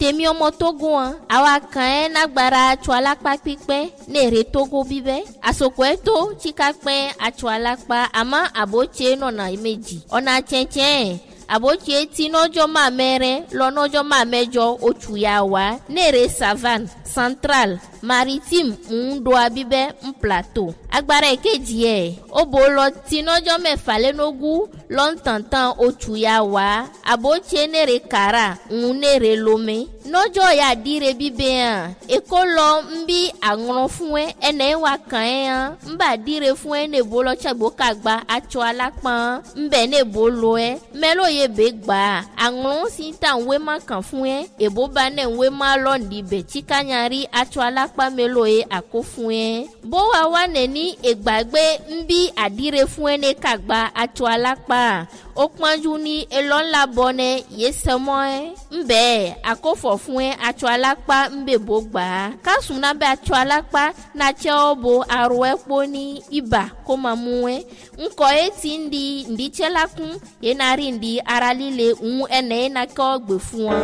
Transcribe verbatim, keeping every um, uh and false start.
tèmi ọmọ Togo an àwa kan ẹ nagbara atsọ alakpa pípẹ́ nèrè Togo bíbẹ́ àsopọ̀ ẹ tó tsika pẹ́ atsọ alakpa àmọ́ àbótse nọ̀nà méjì ọ̀nà tsẹ̀tsẹ̀ àbótse tí nọ́jọ́ máa mẹ́rẹ́ lọ́nọ́jọ́ máa mẹ́jọ oṣù yà wá nèrè savane central maritime ńdo abíbẹ́ ń plateau agbára èkejì ẹ̀ ó bò lọ tí nọ́jọ́ mẹ́fà lẹ́nogún lọ́ntàntàn oṣù yà wá àbótse nèrè kàrà ń nèrè lomé nọ́jọ́ yà dire bíbẹ́ hàn èkó lọ ń bí àrùn fún ẹ ẹnẹ wà kàn ẹ́ hàn ń bà dire fún ẹ nèbó lọ tsàgbó kàgbà atsọ alápọ̀n ń bẹ̀ nèbó lọ ẹ mẹ́lò yẹ bẹ́ gbà àrùn sí ta ń wé má kàn fún ẹ èbó bá nẹ̀ ń wé má lọ́ọ̀dì bẹ̀ tsikanyari atsọ alápá mẹ́lò yẹ àkó fún ẹ bó wa wà nẹ̀ ní ìgbàgbé ń bí àdire fún ẹ ní kàgbà atsọ alápá ó pọ́njú ní elọ́ńlá bọ́nẹ yé sẹ́mọ́ ẹ ń bẹ́ẹ̀ àkófọ̀ fún ẹ atsọ alápá ń bẹ̀ bó gbà á kásùn náà bẹ́ atsọ alápá náà tsẹ́ ọ bo arọ ẹ kpó ní ibà kó máa mú ẹ ńkọ ẹ ti ń di ǹdí tsẹ́ la kún yẹn náà rí ǹdí ara líle ń ẹnẹ́ yẹn náà kọ́ gbè fún ọ.